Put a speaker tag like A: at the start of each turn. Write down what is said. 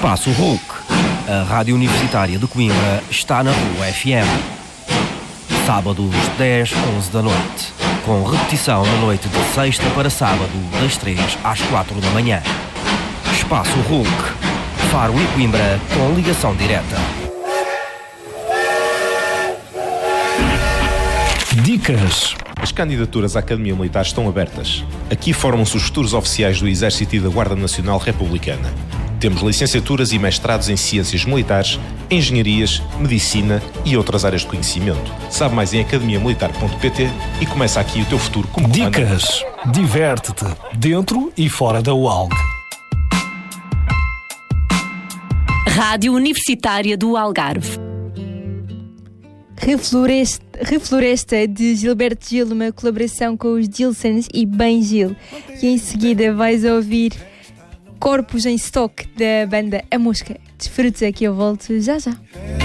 A: Espaço Hulk. A Rádio Universitária de Coimbra está na Rua FM. Sábados 10, 11 da noite. Com repetição na noite de sexta para sábado, das 3 às 4 da manhã. Espaço Hulk. Faro e Coimbra com ligação direta.
B: Dicas.
C: As candidaturas à Academia Militar estão abertas. Aqui formam-se os futuros oficiais do Exército e da Guarda Nacional Republicana. Temos licenciaturas e mestrados em Ciências Militares, Engenharias, Medicina e outras áreas de conhecimento. Sabe mais em academiamilitar.pt e começa aqui o teu futuro como comandante.
B: Dicas. Diverte-te, dentro e fora da UALG.
D: Rádio Universitária do Algarve.
E: Refloresta de Gilberto Gil, uma colaboração com os Gilsons e Bem Gil. E em seguida vais ouvir Corpos em Stock da banda A Mosca. Desfruta que eu volto já já.